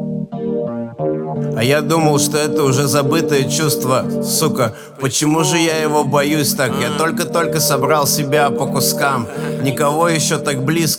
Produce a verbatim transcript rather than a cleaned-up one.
А я думал, что это уже забытое чувство, сука. Почему же я его боюсь так? Я только-только собрал себя по кускам. Никого еще так близко